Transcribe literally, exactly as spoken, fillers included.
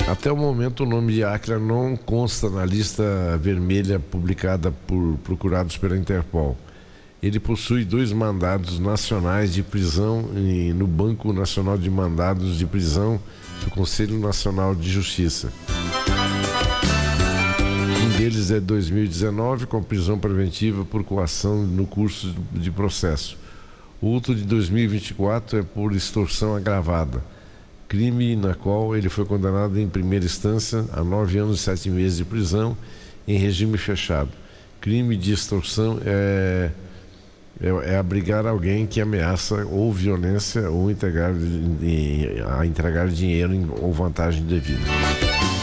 Até o momento, o nome de Átila não consta na lista vermelha publicada por procurados pela Interpol. Ele possui dois mandados nacionais de prisão no Banco Nacional de Mandados de Prisão do Conselho Nacional de Justiça. Um deles é dois mil e dezenove, com prisão preventiva por coação no curso de processo. O outro de dois mil e vinte e quatro é por extorsão agravada, crime na qual ele foi condenado em primeira instância a nove anos e sete meses de prisão em regime fechado. Crime de extorsão é, é, é abrigar alguém que ameaça ou violência ou entregar, a entregar dinheiro ou vantagem devida.